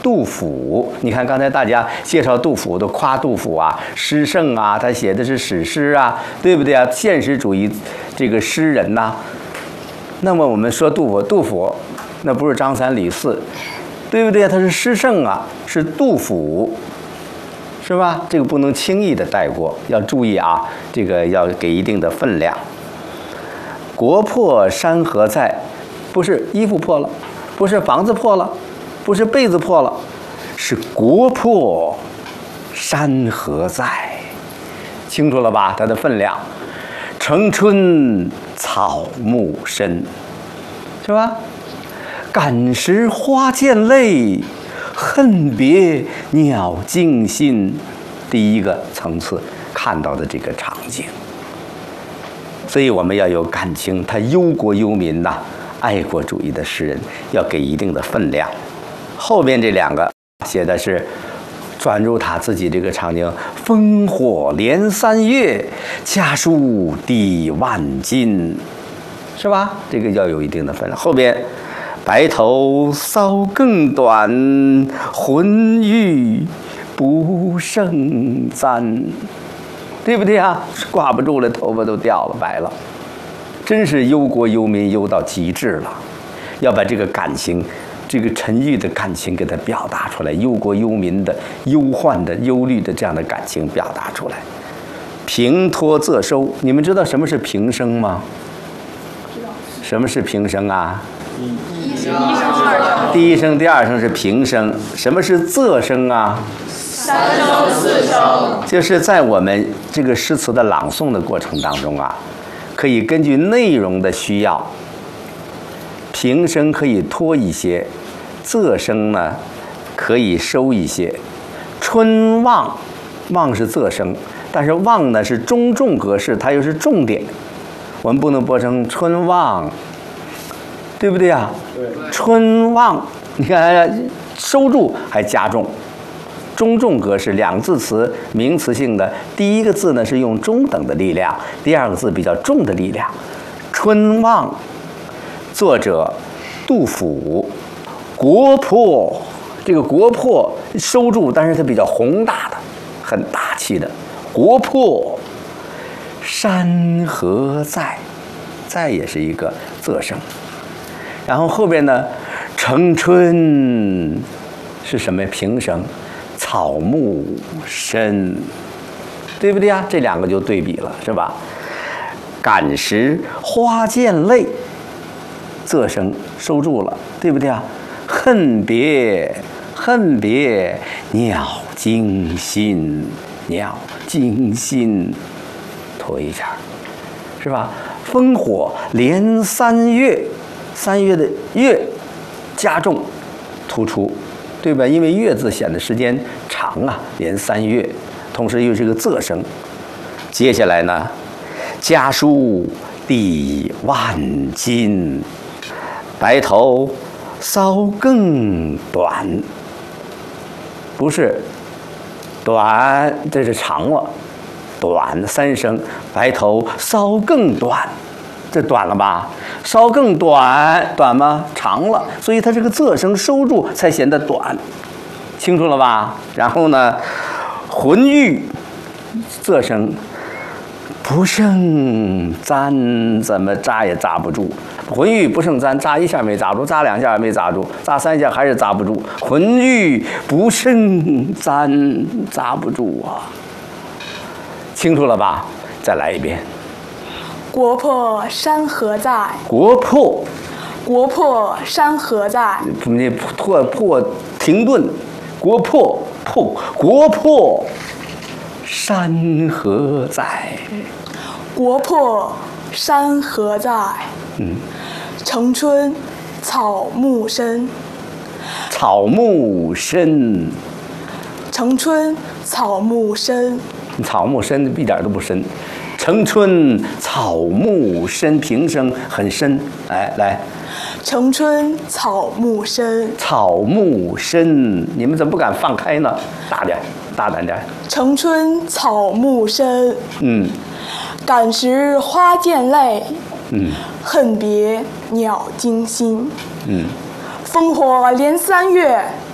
杜甫，你看刚才大家介绍杜甫都夸杜甫啊，诗圣啊，他写的是史诗啊，对不对啊？现实主义这个诗人呐。那么我们说杜甫，那不是张三李四，对不对啊？他是诗圣啊，是杜甫，是吧？这个不能轻易的带过，要注意啊，这个要给一定的分量。国破山河在，不是衣服破了，不是房子破了，不是被子破了，是国破山河在，清楚了吧？它的分量。城春草木深，是吧？感时花溅泪，恨别鸟惊心。第一个层次看到的这个场景，所以我们要有感情，他忧国忧民呐，爱国主义的诗人要给一定的分量。后边这两个写的是转入他自己这个场景，烽火连三月，家书抵万金，是吧？这个要有一定的分量。后边白头搔更短，浑欲不胜簪，对不对啊？挂不住了，头发都掉了，白了，真是忧国忧民忧到极致了。要把这个感情，这个沉郁的感情给它表达出来，忧国忧民的、忧患的、忧虑的这样的感情表达出来。平托仄收，你们知道什么是平声吗？什么是平声啊？第一声、第二声是平声。什么是仄声啊？ 三声、四声。 就是在我们这个诗词的朗诵的过程当中啊，可以根据内容的需要，平声可以拖一些，仄声呢可以收一些。春望，望是仄声，但是望呢是中重格式，它又是重点，我们不能播成春望，对不对啊？ 对。 春望，你看收住还加重，中重格式两字词名词性的，第一个字呢是用中等的力量，第二个字比较重的力量。春望，作者杜甫。国破，这个国破收住，但是它比较宏大的，很大气的。国破山河在，在也是一个仄声。然后后边呢，城春是什么？平声。草木深，对不对啊？这两个就对比了，是吧？感时花溅泪，仄声收住了，对不对啊？恨别鸟惊心，鸟惊心，拖一下，是吧？烽火连三月，三月的月加重突出，对吧？因为月字显得时间长啊，连三月，同时又是个仄声。接下来呢，家书抵万金，白头搔更短，不是短，这是长了，短三声，白头搔更短，这短了吧？稍更短，短吗？长了，所以它这个仄声收住才显得短，清楚了吧？然后呢，浑欲，仄声，不胜簪，怎么扎也扎不住。浑欲不胜簪，扎一下没扎住，扎两下也没扎住，扎三下还是扎不住。浑欲不胜簪，扎不住啊！清楚了吧？再来一遍。 国破山河在， 国破， 国破山河在。 你破停顿，国破国破山河在， 国破山河在。城春草木深， 草木深， 城春草木深， 草木深一点都不深。城春草木深，平声很深，哎，来， 城春草木深， 草木深，你们怎么不敢放开呢？大点，大胆点。 城春草木深，感时花溅泪，恨别鸟惊心，烽火连三月，